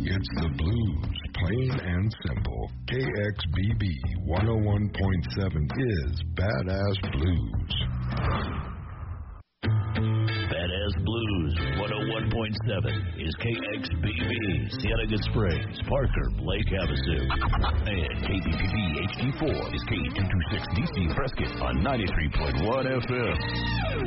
It's the blues, plain and simple. KXBB 101.7 is Badass Blues. Badass Blues 101.7 is KXBB, Cienega Springs, Parker, Lake Havasu. And KBPB HD4 is K226DC Prescott on 93.1 FM.